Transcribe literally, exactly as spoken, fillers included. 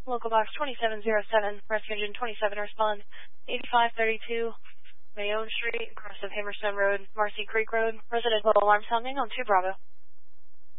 Local box twenty-seven oh seven, rescue engine twenty-seven, respond. eighty-five thirty-two Mayone Street, across of Hammerstone Road, Marcy Creek Road, residential alarm sounding on two Bravo.